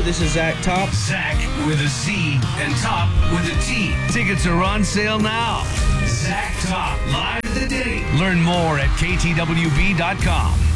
This is Zach Top. Zach with a Z and Top with a T. Tickets are on sale now. Zach Top, live at the Denny. Learn more at ktwb.com.